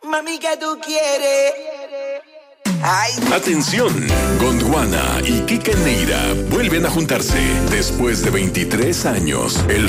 Mami, ¿qué tú quieres? Ay. Atención, Gondwana y Kike Neira vuelven a juntarse después de 23 años. El